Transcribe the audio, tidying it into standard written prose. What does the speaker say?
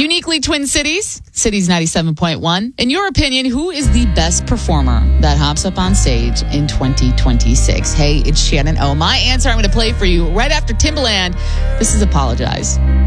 Uniquely Twin Cities, Cities 97.1. In your opinion, who is the best performer that hops up on stage in 2026? Hey, it's Shannon O. My answer I'm going to play for you right after Timbaland. This is Apologize.